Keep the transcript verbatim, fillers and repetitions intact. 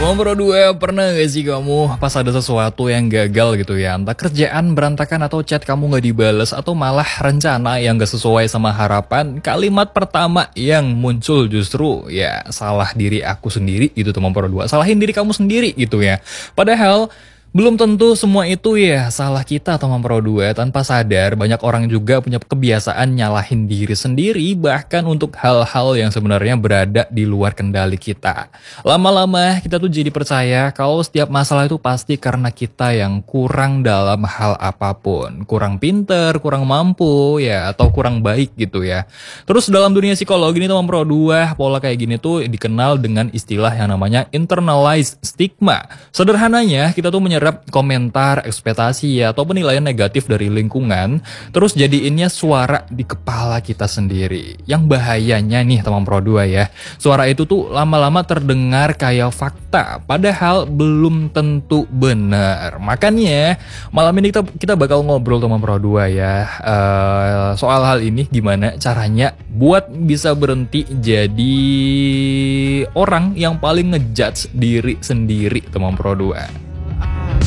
Teman Pro dua, pernah gak sih kamu pas ada sesuatu yang gagal gitu ya? Entah kerjaan berantakan atau chat kamu gak dibales atau malah rencana yang gak sesuai sama harapan. Kalimat pertama yang muncul justru ya salah diri aku sendiri gitu teman Pro dua. Salahin diri kamu sendiri gitu ya. Padahal belum tentu semua itu ya salah kita teman Pro dua. Tanpa sadar banyak orang juga punya kebiasaan nyalahin diri sendiri bahkan untuk hal-hal yang sebenarnya berada di luar kendali kita. Lama-lama kita tuh jadi percaya kalau setiap masalah itu pasti karena kita yang kurang dalam hal apapun. Kurang pinter, kurang mampu ya atau kurang baik gitu ya. Terus dalam dunia psikologi ini teman Pro dua, pola kayak gini tuh dikenal dengan istilah yang namanya internalized stigma. Sederhananya kita tuh menyerap komentar, ekspektasi ya, atau penilaian negatif dari lingkungan, terus jadiinnya suara di kepala kita sendiri. Yang bahayanya nih teman Pro dua ya, suara itu tuh lama-lama terdengar kayak fakta, padahal belum tentu benar. Makanya malam ini kita, kita bakal ngobrol teman Pro dua ya, uh, soal hal ini gimana caranya buat bisa berhenti jadi orang yang paling ngejudge diri sendiri teman Pro dua.